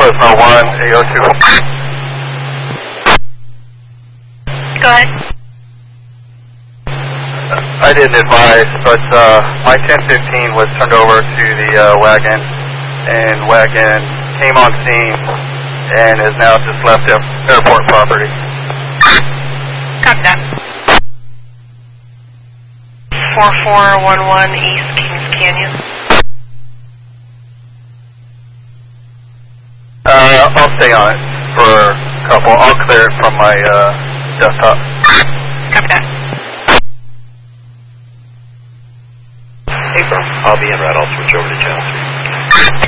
Fresno 1, AO2. Go ahead. I didn't advise, but my 1015 was turned over to the wagon, and wagon came on scene and has now just left airport property. Copy that. 4411 East Kings Canyon. I'll stay on it for a couple. I'll clear it from my desktop. Copy that. April, I'll be in red. I'll switch over to channel 3.